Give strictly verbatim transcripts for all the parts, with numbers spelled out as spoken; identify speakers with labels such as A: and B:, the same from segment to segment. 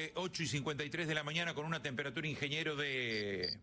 A: Eh, ocho y cincuenta y tres de la mañana con una temperatura, ingeniero, de...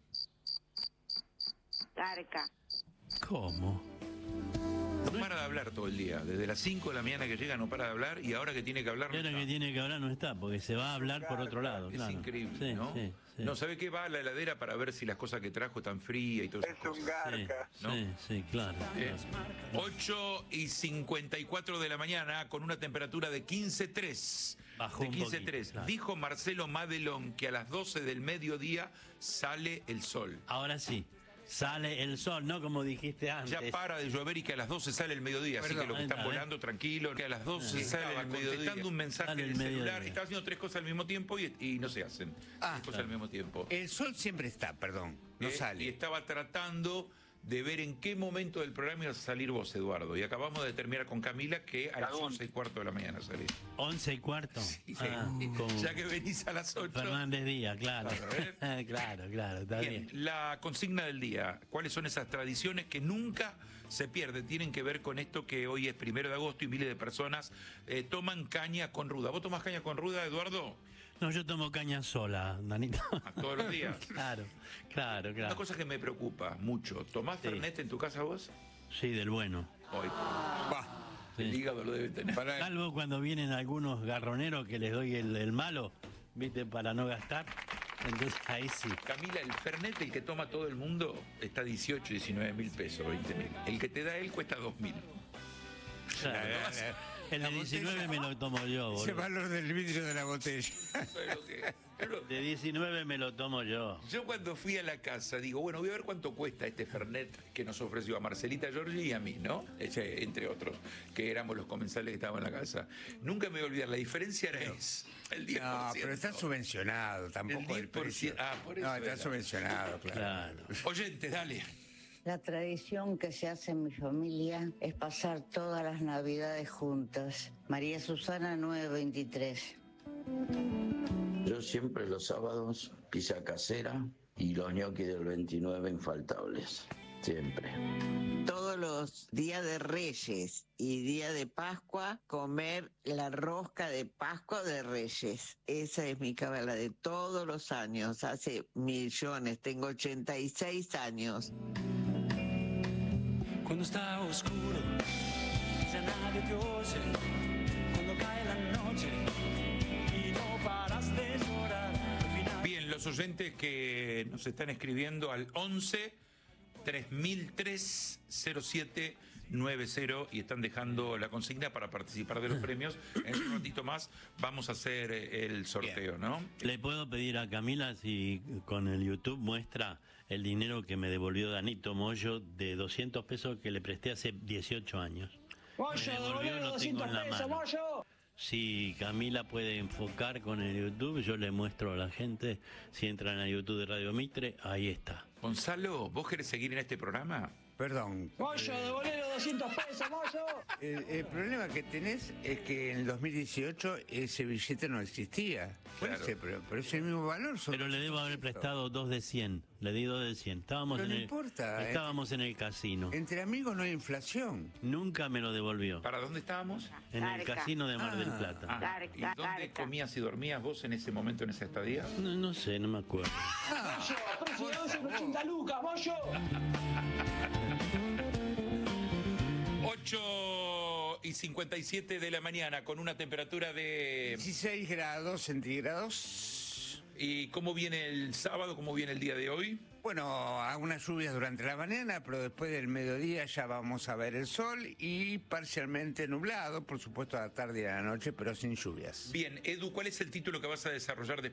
B: Arca.
C: ¿Cómo?
A: No para de hablar todo el día. Desde las cinco de la mañana que llega no para de hablar y ahora que tiene que hablar no
C: Ahora
A: está.
C: que tiene que hablar no está, porque se va a hablar por otro lado.
A: Es
C: Claro.
A: increíble,
C: Sí,
A: ¿no?
C: sí, sí.
A: No, ¿sabe qué? Va a la heladera para ver si las cosas que trajo están frías y todo eso.
D: Es un garca.
C: Sí,
A: ¿no?
C: sí, sí, claro.
A: Eh,
C: claro.
A: ocho y cincuenta y cuatro de la mañana con una temperatura de quince coma tres.
C: Bajó
A: De
C: un
A: quince coma
C: poquito,
A: tres.
C: claro.
A: Dijo Marcelo Madelón que a las doce del mediodía sale el sol.
C: Ahora sí, sale el sol, no como dijiste antes.
A: Ya para de llover y que a las doce sale el mediodía, así
C: Perdón,
A: que los que están
C: ¿eh?
A: volando, tranquilo, que a las doce
C: Sí.
A: sale
D: Estaba
A: el mediodía. Contestando un mensaje
C: Sale
A: en
C: el
A: el celular,
C: mediodía.
A: estaba haciendo tres cosas al mismo tiempo y, y no se hacen.
D: Ah,
A: tres cosas
C: claro.
A: al mismo tiempo.
D: El sol siempre está, perdón, no
A: Eh,
D: sale.
A: Y estaba tratando de ver en qué momento del programa ibas a salir vos, Eduardo. Y acabamos de terminar con Camila, que a las once y cuarto de la mañana salís.
C: Once y cuarto. Ah, con
A: Ya que venís a las ocho.
C: Fernández Díaz, claro.
A: Claro,
C: claro, claro, está
A: Bien,
C: bien.
A: la consigna del día. ¿Cuáles son esas tradiciones que nunca se pierden? Tienen que ver con esto que hoy es primero de agosto y miles de personas eh, toman caña con ruda. ¿Vos tomás caña con ruda, Eduardo?
C: No, yo tomo caña sola, Danito.
A: ¿A todos los días?
C: Claro, claro,
A: Una
C: claro.
A: cosa que me preocupa mucho. ¿Tomás
C: Sí.
A: Fernet en tu casa vos?
C: Sí, del bueno.
A: Hoy.
D: Bah,
A: El hígado lo debe tener.
D: para-
C: Salvo cuando vienen algunos garroneros que les doy el, el malo, ¿viste? Para no gastar. Entonces ahí sí.
A: Camila, el Fernet, el que toma todo el mundo, está dieciocho, diecinueve mil pesos, veinte mil. El que te da él cuesta dos mil.
C: Claro. El de diecinueve me lo tomo yo,
D: ese
C: boludo.
D: valor del vidrio de la botella.
C: De diecinueve me lo tomo yo.
A: Yo cuando fui a la casa digo, bueno, voy a ver cuánto cuesta este Fernet que nos ofreció a Marcelita Giorgi y a mí, ¿no? Ese, entre otros, que éramos los comensales que estaban en la casa. Nunca me voy a olvidar, la diferencia era es el diez por ciento.
D: No, pero está subvencionado, tampoco
A: El
D: el precio.
A: diez por ciento. Ah, por eso
D: No, está
A: era.
D: subvencionado, claro.
C: Claro.
A: Oyente, dale.
B: La tradición que se hace en mi familia es pasar todas las navidades juntas. María Susana nueve veintitrés.
E: Yo siempre los sábados pizza casera y los ñoquis del veintinueve infaltables. Siempre.
F: Todos los días de Reyes y día de Pascua, comer la rosca de Pascua de Reyes. Esa es mi cábala de todos los años, hace millones, tengo ochenta y seis años.
G: Cuando está oscuro, ya nadie te oye. Cuando cae la noche y no paras de llorar. Al final...
A: Bien, los oyentes que nos están escribiendo al once tres mil tres cero siete nueve cero y están dejando la consigna para participar de los premios. En un ratito más vamos a hacer eh, el sorteo, ¿no?
C: Le puedo pedir a Camila si con el YouTube muestra el dinero que me devolvió Danito Moyo de doscientos pesos que le presté hace dieciocho años. Me devolvió, lo tengo en la mano. Si Camila puede enfocar con el YouTube, yo le muestro a la gente. Si entran a YouTube de Radio Mitre, ahí está.
A: Gonzalo, ¿vos querés seguir en este programa?
D: Perdón.
G: Moyo, devolver los doscientos pesos, Moyo.
D: El, el problema que tenés es que en el dos mil dieciocho ese billete no existía. ¿Cuál
A: Claro.
D: es el problema? Pero es el mismo valor. son
C: Pero le debo haber
D: doscientos pesos.
C: prestado dos de cien. Le di dos de cien. Estábamos,
D: Pero
C: en
D: no
C: el,
D: importa,
C: estábamos en el casino.
D: Entre amigos no hay inflación.
C: Nunca me lo devolvió.
A: ¿Para dónde estábamos?
C: En el
B: Arca.
C: casino de Mar del
D: Ah.
C: Plata.
A: Ah,
B: Garca,
A: ¿y dónde
B: garca.
A: comías y dormías vos en ese momento, en esa estadía?
C: No, no sé, no me acuerdo.
G: Moyo, precio de once con ochenta lucas, Moyo.
A: ocho y cincuenta y siete de la mañana con una temperatura de...
D: dieciséis grados centígrados.
A: ¿Y cómo viene el sábado? ¿Cómo viene el día de hoy?
D: Bueno, algunas lluvias durante la mañana, pero después del mediodía ya vamos a ver el sol y parcialmente nublado, por supuesto a la tarde y a la noche, pero sin lluvias.
A: Bien, Edu, ¿cuál es el título que vas a desarrollar después?